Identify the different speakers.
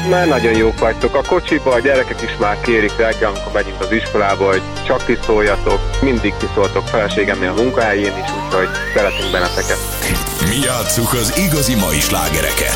Speaker 1: Már nagyon jók vagytok. A kocsiba a gyerekek is már kérik reggel, amikor megyünk az iskolába, hogy csak ti szóljatok. Mindig ti szóltok feleségemnél a munkahelyén is, úgyhogy szeretünk benneteket.
Speaker 2: Mi játsszuk az igazi mai slágereket.